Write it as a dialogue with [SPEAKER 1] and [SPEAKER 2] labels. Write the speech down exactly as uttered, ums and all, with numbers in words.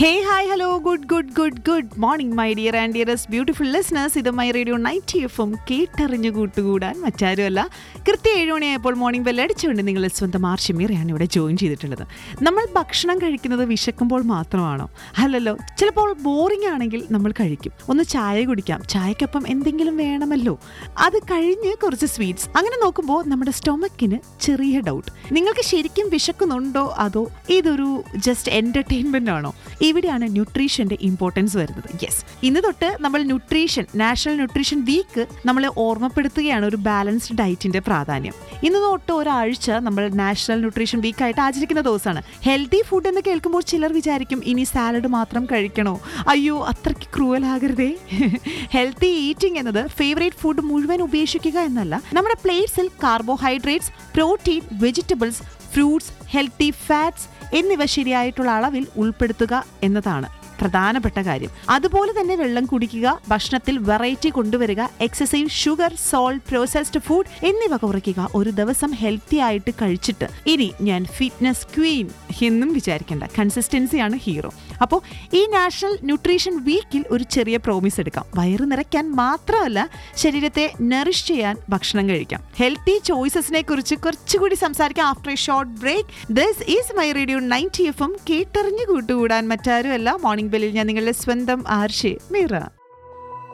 [SPEAKER 1] Hey, hi, hello, good, good, good, good morning, my dear and dearest beautiful listeners. ഇത് my radio ninety F M കേട്ടറിഞ്ഞു കൂട്ടുകൂടാൻ മറ്റാരുമല്ല. കൃത്യം ഏഴ് മണിയായപ്പോൾ morning bell അടിച്ചുകൊണ്ട് നിങ്ങൾ സ്വന്തം ആർഷിമീറയാണ് ഇവിടെ ജോയിൻ ചെയ്തിട്ടുള്ളത്. നമ്മൾ ഭക്ഷണം കഴിക്കുന്നത് വിശക്കുമ്പോൾ മാത്രമാണോ? അല്ലല്ലോ. ചിലപ്പോൾ ബോറിംഗ് ആണെങ്കിൽ നമ്മൾ കഴിക്കും. ഒന്ന് ചായ കുടിക്കാം, ചായക്കൊപ്പം എന്തെങ്കിലും വേണമല്ലോ. അത് കഴിഞ്ഞ് കുറച്ച് സ്വീറ്റ്സ്. അങ്ങനെ നോക്കുമ്പോൾ നമ്മുടെ സ്റ്റൊമക്കിന് ചെറിയ ഡൗട്ട്. നിങ്ങൾക്ക് ശരിക്കും വിശക്കുന്നുണ്ടോ അതോ ഇതൊരു ജസ്റ്റ് എന്റർടൈൻമെന്റ് ആണോ? ഇവിടെയാണ് ന്യൂട്രീഷന്റെ ഇമ്പോർട്ടൻസ് വരുന്നത്. യെസ്, ഇന്ന് തൊട്ട് നമ്മൾ ന്യൂട്രീഷൻ നാഷണൽ ന്യൂട്രീഷൻ വീക്ക് നമ്മളെ ഓർമ്മപ്പെടുത്തുകയാണ് ഒരു ബാലൻസ്ഡ് ഡയറ്റിന്റെ പ്രാധാന്യം. ഇന്ന് തൊട്ട് ഒരാഴ്ച നമ്മൾ നാഷണൽ ന്യൂട്രീഷൻ വീക്ക് ആയിട്ട് ആചരിക്കുന്ന ദിവസമാണ്. ഹെൽത്തി ഫുഡ് എന്ന് കേൾക്കുമ്പോൾ ചിലർ വിചാരിക്കും ഇനി സാലഡ് മാത്രം കഴിക്കണോ? അയ്യോ, അത്രയ്ക്ക് ക്രൂവൽ ആകരുതേ. ഹെൽത്തി ഈറ്റിംഗ് എന്നത് ഫേവറേറ്റ് ഫുഡ് മുഴുവൻ ഉപേക്ഷിക്കുക എന്നല്ല, നമ്മുടെ പ്ലേറ്റ്സിൽ carbohydrates, protein, vegetables, fruits, healthy fats എന്നിവ ശരിയായിട്ടുള്ള അളവിൽ ഉൾപ്പെടുത്തുക എന്നതാണ് പ്രധാനപ്പെട്ട കാര്യം. അതുപോലെ തന്നെ വെള്ളം കുടിക്കുക, ഭക്ഷണത്തിൽ വെറൈറ്റി കൊണ്ടുവരിക, excessive sugar, salt, processed food എന്നിവ കുറയ്ക്കുക. ഒരു ദിവസം ഹെൽത്തി ആയിട്ട് കഴിച്ചിട്ട് ഇനി ഞാൻ ഫിറ്റ്നസ് ക്വീൻ എന്നും വിചാരിക്കേണ്ട. കൺസിസ്റ്റൻസിയാണ് ഹീറോ. അപ്പോൾ ഈ നാഷണൽ ന്യൂട്രീഷൻ വീക്കിൽ ഒരു ചെറിയ പ്രോമിസ് എടുക്കാം. വയറ് നിറയ്ക്കാൻ മാത്രമല്ല, ശരീരത്തെ നറിഷ് ചെയ്യാൻ ഭക്ഷണം കഴിക്കാം. ഹെൽത്തി ചോയ്സസിനെ കുറിച്ച് കുറച്ചുകൂടി സംസാരിക്കാം after A short break. This is my radio ninety F M കേട്ടറിഞ്ഞു കൂട്ടുകൂടാൻ മറ്റാരുമല്ല. മോർണിംഗ് ബെല്ലിൽ ഞാൻ നിങ്ങളുടെ സ്വന്തം ആർഷി മീറ.